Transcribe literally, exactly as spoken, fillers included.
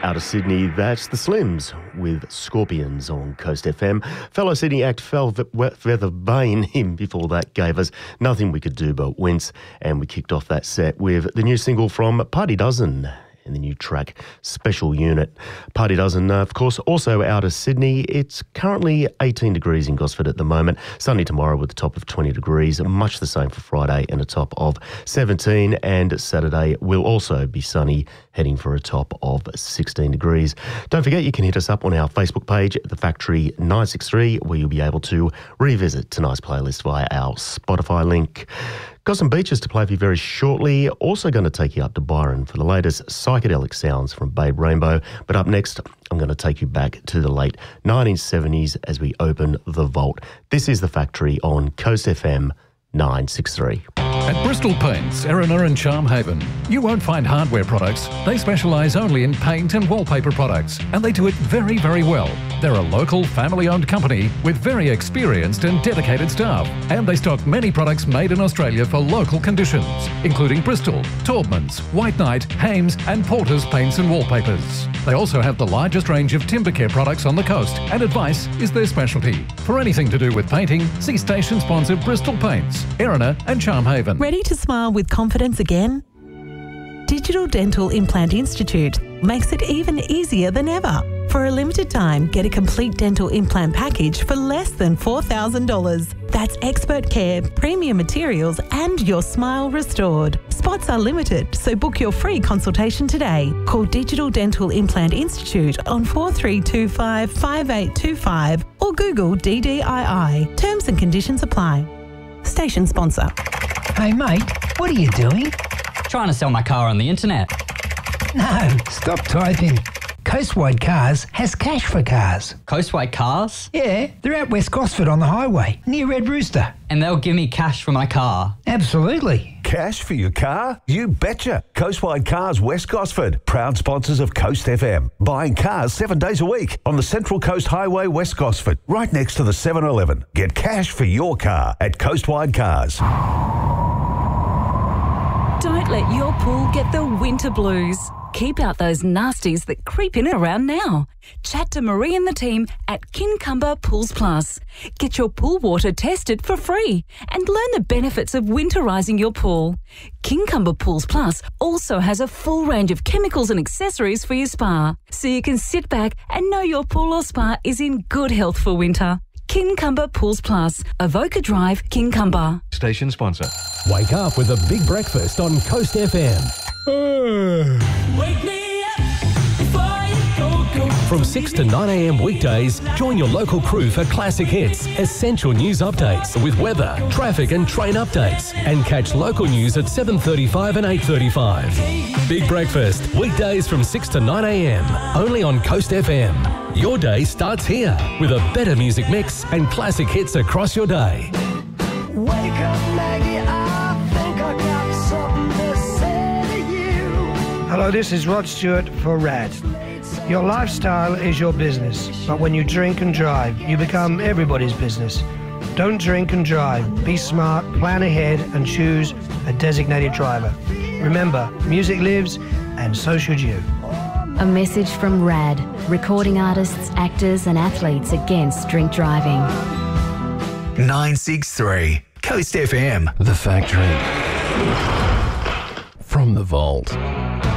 Out of Sydney, that's the Slims with Scorpions on Coast F M. Fellow Sydney act Feather Bane, him before that, gave us Nothing We Could Do But Wince, and we kicked off that set with the new single from Party Dozen and the new track Special Unit. Party Dozen, uh, of course, also out of Sydney. It's currently eighteen degrees in Gosford at the moment. Sunny tomorrow with a top of twenty degrees, much the same for Friday and a top of seventeen. And Saturday will also be sunny, heading for a top of sixteen degrees. Don't forget, you can hit us up on our Facebook page, The Factory nine six three, where you'll be able to revisit tonight's playlist via our Spotify link. Got some beaches to play for you very shortly. Also going to take you up to Byron for the latest psychedelic sounds from Babe Rainbow. But up next, I'm going to take you back to the late nineteen seventies as we open the vault. This is The Factory on Coast F M nine six three. At Bristol Paints, Erina and Charmhaven, you won't find hardware products. They specialise only in paint and wallpaper products, and they do it very, very well. They're a local, family-owned company with very experienced and dedicated staff, and they stock many products made in Australia for local conditions, including Bristol, Taubmans, White Knight, Hames and Porter's paints and wallpapers. They also have the largest range of timber care products on the coast, and advice is their specialty. For anything to do with painting, see station sponsor Bristol Paints, Erina and Charmhaven. Ready to smile with confidence again? Digital Dental Implant Institute makes it even easier than ever. For a limited time, get a complete dental implant package for less than four thousand dollars. That's expert care, premium materials and your smile restored. Spots are limited, so book your free consultation today. Call Digital Dental Implant Institute on four three two five, five eight two five or Google D D I I. Terms and conditions apply. Station sponsor. Hey mate, what are you doing? Trying to sell my car on the internet. No, stop typing. Coastwide Cars has cash for cars. Coastwide Cars? Yeah, they're at West Gosford on the highway, near Red Rooster. And they'll give me cash for my car? Absolutely. Cash for your car? You betcha. Coastwide Cars West Gosford, proud sponsors of Coast F M. Buying cars seven days a week on the Central Coast Highway West Gosford, right next to the seven eleven. Get cash for your car at Coastwide Cars. Don't let your pool get the winter blues. Keep out those nasties that creep in around now. Chat to Marie and the team at Kincumber Pools Plus. Get your pool water tested for free and learn the benefits of winterising your pool. Kincumber Pools Plus also has a full range of chemicals and accessories for your spa, so you can sit back and know your pool or spa is in good health for winter. Kincumber Pools Plus, Avoca Drive, Kincumber. Station sponsor. Wake up with a big breakfast on Coast F M. Wake me up before you go, go. From six to nine a m weekdays, join your local crew for classic hits, essential news updates with weather, traffic and train updates, and catch local news at seven thirty-five and eight thirty-five. Big breakfast, weekdays from six to nine a m, only on Coast F M. Your day starts here with a better music mix and classic hits across your day. Wake up, Maggie, I think I got something to say to you. Hello, this is Rod Stewart for RAD. Your lifestyle is your business, but when you drink and drive, you become everybody's business. Don't drink and drive. Be smart, plan ahead, and choose a designated driver. Remember, music lives, and so should you. A message from RAD, recording artists, actors and athletes against drink driving. nine six three, Coast F M. The Factory. From the vault.